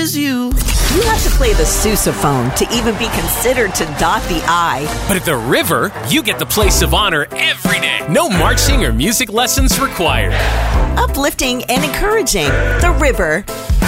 Excuse you. You have to play the sousaphone to even be considered to dot the I. But at the River, you get the place of honor every day. No marching or music lessons required. Uplifting and encouraging. The River.